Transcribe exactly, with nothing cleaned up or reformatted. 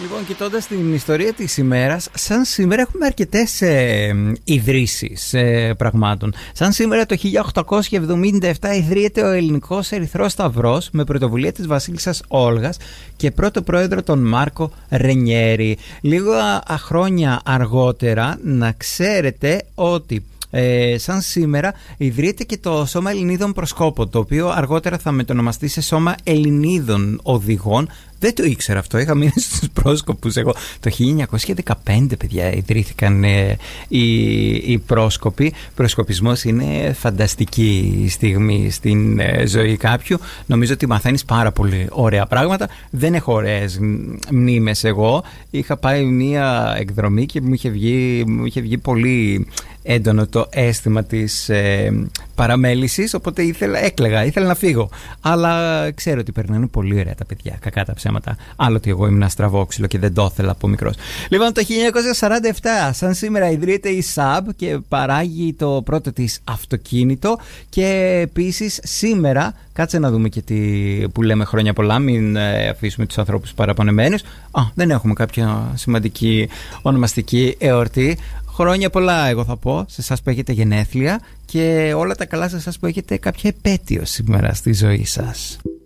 Λοιπόν, κοιτώντας την ιστορία της ημέρας, σαν σήμερα έχουμε αρκετές ε, ιδρύσεις ε, πραγμάτων. Σαν σήμερα το χίλια οκτακόσια εβδομήντα επτά ιδρύεται ο Ελληνικός Ερυθρός Σταυρός με πρωτοβουλία της Βασίλισσας Όλγας και πρώτο πρόεδρο τον Μάρκο Ρενιέρη. Λίγα χρόνια αργότερα, να ξέρετε ότι Ε, σαν σήμερα ιδρύεται και το Σώμα Ελληνίδων Προσκόπων, το οποίο αργότερα θα μετονομαστεί σε Σώμα Ελληνίδων Οδηγών. Δεν το ήξερα αυτό, είχα μείνει στους πρόσκοπους εγώ. Το χίλια εννιακόσια δεκαπέντε, παιδιά, ιδρύθηκαν ε, οι, οι πρόσκοποι. Προσκοπισμός είναι φανταστική στιγμή στην ε, ζωή κάποιου. Νομίζω ότι μαθαίνεις πάρα πολύ ωραία πράγματα. Δεν έχω ωραίες μνήμες εγώ. Είχα πάει μία εκδρομή και μου είχε βγει, μου είχε βγει πολύ έντονο το αίσθημα της ε, παραμέλησης, οπότε ήθελα, έκλαιγα, ήθελα να φύγω. Αλλά ξέρω ότι περνάνε πολύ ωραία τα παιδιά, κακά τα ψέματα. Άλλο ότι εγώ ήμουν στραβόξυλο και δεν το ήθελα από μικρός. Λοιπόν, το χίλια εννιακόσια σαράντα επτά, σαν σήμερα, ιδρύεται η ΣΑΜ και παράγει το πρώτο της αυτοκίνητο. Και επίσης σήμερα, κάτσε να δούμε και τι που λέμε χρόνια πολλά, μην ε, αφήσουμε τους ανθρώπους παραπονεμένους. Α, δεν έχουμε κάποια σημαντική ονομαστική εορτή. Χρόνια πολλά, εγώ θα πω, σε εσάς που έχετε γενέθλια, και όλα τα καλά σε εσάς που έχετε κάποια επέτειο σήμερα στη ζωή σας.